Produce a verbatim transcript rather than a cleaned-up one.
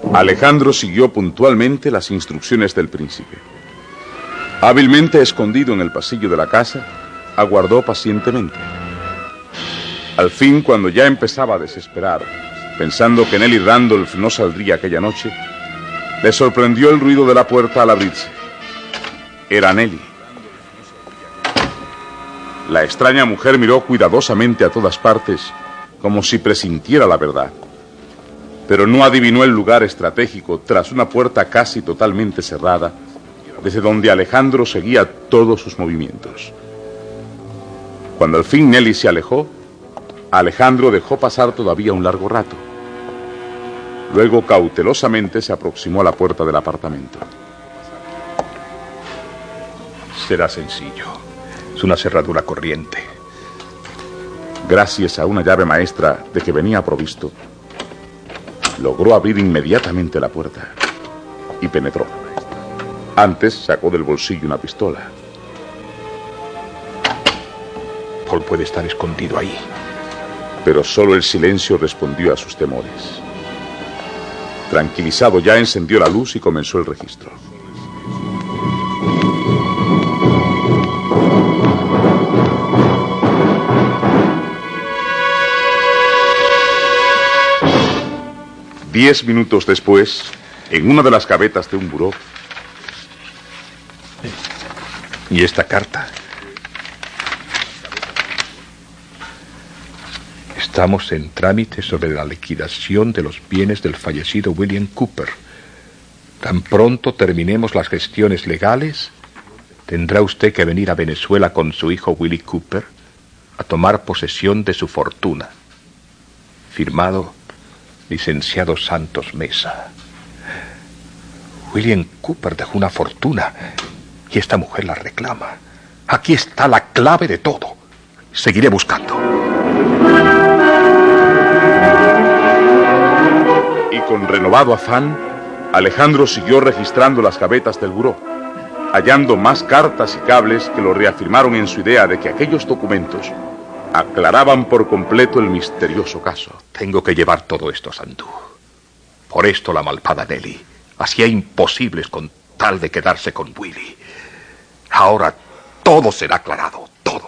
Alejandro siguió puntualmente las instrucciones del príncipe. Hábilmente escondido en el pasillo de la casa, aguardó pacientemente. Al fin, cuando ya empezaba a desesperar, pensando que Nelly Randolph no saldría aquella noche, le sorprendió el ruido de la puerta al abrirse. Era Nelly. La extraña mujer miró cuidadosamente a todas partes, como si presintiera la verdad, pero no adivinó el lugar estratégico tras una puerta casi totalmente cerrada, desde donde Alejandro seguía todos sus movimientos. Cuando al fin Nelly se alejó, Alejandro dejó pasar todavía un largo rato. Luego cautelosamente se aproximó a la puerta del apartamento. Será sencillo. Es una cerradura corriente. Gracias a una llave maestra de que venía provisto, logró abrir inmediatamente la puerta y penetró. Antes sacó del bolsillo una pistola. Paul puede estar escondido ahí. Pero solo el silencio respondió a sus temores. Tranquilizado ya, encendió la luz y comenzó el registro. Diez minutos después, en una de las gavetas de un buró. ¿Y esta carta? Estamos en trámite sobre la liquidación de los bienes del fallecido William Cooper. Tan pronto terminemos las gestiones legales, tendrá usted que venir a Venezuela con su hijo Willie Cooper a tomar posesión de su fortuna. Firmado licenciado Santos Mesa. William Cooper dejó una fortuna y esta mujer la reclama. Aquí está la clave de todo. Seguiré buscando. Y con renovado afán, Alejandro siguió registrando las gavetas del buró, hallando más cartas y cables que lo reafirmaron en su idea de que aquellos documentos aclaraban por completo el misterioso caso. Tengo que llevar todo esto a Sandú. Por esto la malvada Nelly hacía imposibles con tal de quedarse con Willie. Ahora todo será aclarado.